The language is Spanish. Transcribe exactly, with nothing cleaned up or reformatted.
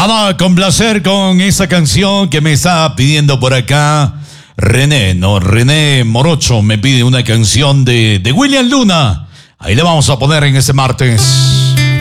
Vamos a complacer con esa canción que me está pidiendo por acá René, no, René Morocho me pide una canción de, de William Luna. Ahí le vamos a poner en ese martes.